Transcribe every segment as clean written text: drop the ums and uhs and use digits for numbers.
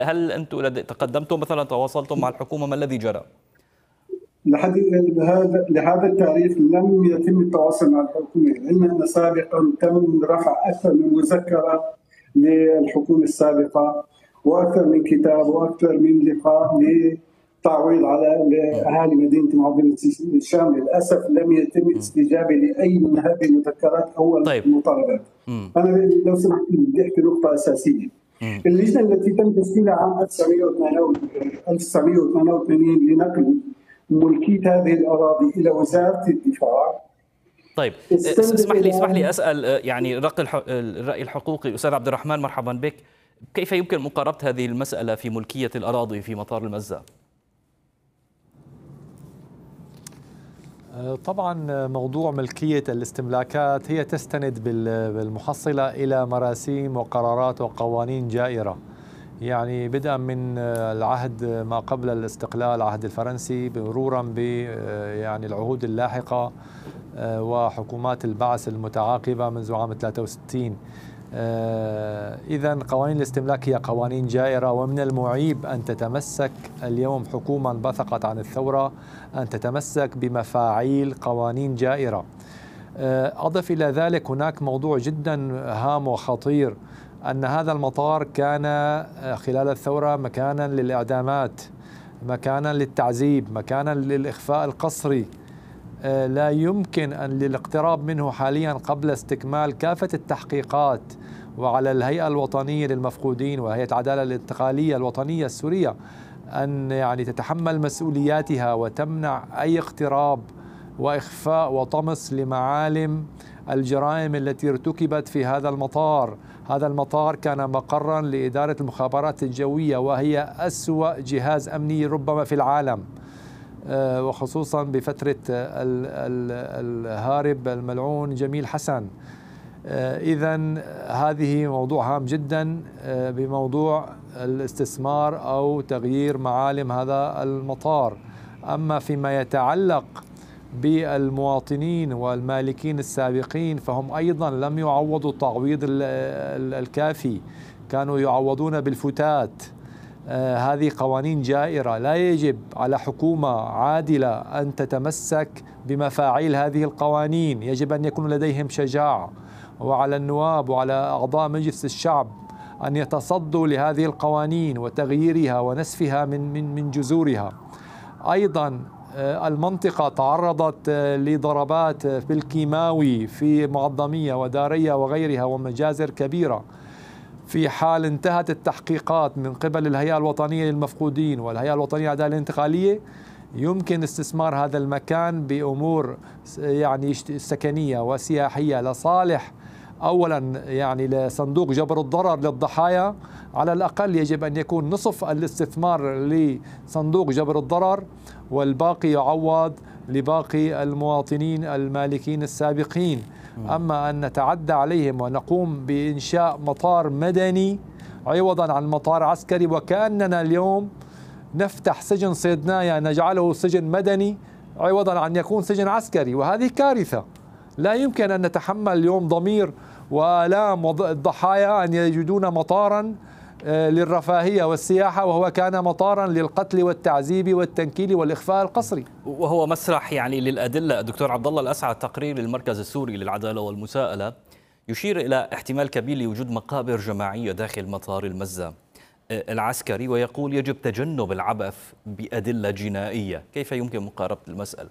هل أنتم تقدمتم مثلا، تواصلتم مع الحكومة؟ ما الذي جرى؟ لهذا التاريخ لم يتم التواصل مع الحكومة. علما أن سابقا تم رفع أكثر من مذكرة للحكومة السابقة، وأكثر من كتاب، وأكثر من لقاء للتعويض على أهالي مدينة معظم الشام. للأسف لم يتم الاستجابة لأي من هذه المذكرات أو المطالبات. أنا لو سمحت بدي أحكي نقطة أساسية. اللجنة التي تم تشكيلها عام 1988 لنقل ملكية هذه الأراضي إلى وزارة الدفاع. طيب اسمح لي أسأل يعني الرأي الحقوقي أستاذ عبد الرحمن، مرحبا بك. كيف يمكن مقاربة هذه المسألة في ملكية الأراضي في مطار المزة؟ طبعا موضوع ملكية الاستملاكات هي تستند بالمحصلة إلى مراسيم وقرارات وقوانين جائرة، يعني بدءا من العهد ما قبل الاستقلال، العهد الفرنسي، مرورا ب يعني العهود اللاحقة وحكومات البعث المتعاقبة منذ عام 63. إذن قوانين الاستملاك هي قوانين جائرة، ومن المعيب أن تتمسك اليوم حكومة انبثقت عن الثورة أن تتمسك بمفاعيل قوانين جائرة. أضف إلى ذلك هناك موضوع جدا هام وخطير، أن هذا المطار كان خلال الثورة مكانا للإعدامات، مكانا للتعذيب، مكانا للإخفاء القسري. لا يمكن أن للاقتراب منه حاليا قبل استكمال كافة التحقيقات، وعلى الهيئة الوطنية للمفقودين وهيئة العدالة الانتقالية الوطنية السورية أن يعني تتحمل مسؤولياتها وتمنع أي اقتراب وإخفاء وطمس لمعالم الجرائم التي ارتكبت في هذا المطار. هذا المطار كان مقرا لإدارة المخابرات الجوية، وهي أسوأ جهاز أمني ربما في العالم، وخصوصا بفترة الهارب الملعون جميل حسن. إذن هذه موضوع هام جدا بموضوع الاستثمار أو تغيير معالم هذا المطار. أما فيما يتعلق بالمواطنين والمالكين السابقين فهم أيضا لم يعوضوا التعويض الكافي، كانوا يعوضون بالفتات. هذه قوانين جائرة، لا يجب على حكومة عادلة أن تتمسك بمفاعيل هذه القوانين، يجب أن يكون لديهم شجاعة، وعلى النواب وعلى أعضاء مجلس الشعب أن يتصدوا لهذه القوانين وتغييرها ونسفها من جذورها. أيضا المنطقة تعرضت لضربات بالكيماوي في معظمية ودارية وغيرها ومجازر كبيرة. في حال انتهت التحقيقات من قبل الهيئة الوطنية للمفقودين والهيئة الوطنية للعدالة الانتقالية يمكن استثمار هذا المكان بأمور يعني سكنية وسياحية لصالح أولا يعني لصندوق جبر الضرر للضحايا. على الأقل يجب أن يكون نصف الاستثمار لصندوق جبر الضرر والباقي يعوض لباقي المواطنين المالكين السابقين. أما أن نتعدى عليهم ونقوم بإنشاء مطار مدني عوضا عن مطار عسكري، وكأننا اليوم نفتح سجن صيدنايا نجعله سجن مدني عوضا عن يكون سجن عسكري، وهذه كارثة. لا يمكن أن نتحمل اليوم ضمير وآلام الضحايا أن يجدون مطارا للرفاهية والسياحة وهو كان مطارا للقتل والتعذيب والتنكيل والإخفاء القسري، وهو مسرح يعني للأدلة. الدكتور عبد الله الأسعد، تقرير للمركز السوري للعدالة والمساءلة يشير إلى احتمال كبير لوجود مقابر جماعية داخل مطار المزة العسكري، ويقول يجب تجنب العبث بأدلة جنائية. كيف يمكن مقاربة المسألة؟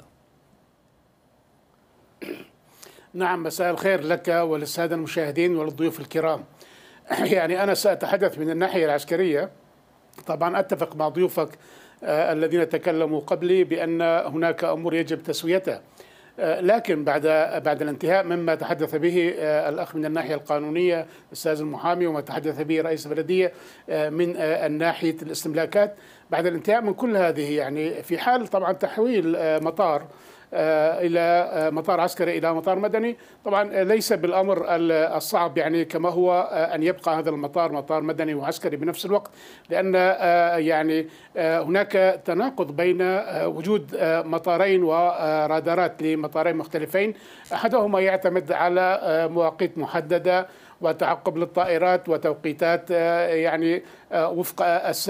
نعم، مساء الخير لك وللسادة المشاهدين وللضيوف الكرام. يعني أنا سأتحدث من الناحية العسكرية. طبعا أتفق مع ضيوفك الذين تكلموا قبلي بأن هناك أمور يجب تسويتها، لكن بعد الانتهاء مما تحدث به الأخ من الناحية القانونية الأستاذ المحامي وما تحدث به رئيس البلدية من ناحية الاستملاكات، بعد الانتهاء من كل هذه يعني في حال طبعا تحويل مطار إلى مطار عسكري إلى مطار مدني، طبعا ليس بالأمر الصعب يعني كما هو أن يبقى هذا المطار مطار مدني وعسكري بنفس الوقت، لأن يعني هناك تناقض بين وجود مطارين ورادارات لمطارين مختلفين، أحدهما يعتمد على مواقيت محددة وتعقب للطائرات وتوقيتات يعني وفق